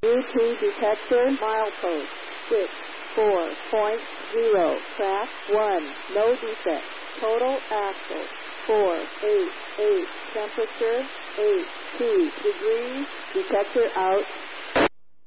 Bluetooth detector milepost 64.0. Track 1. No defect. Total axle 488. Temperature 82 degrees. Detector out.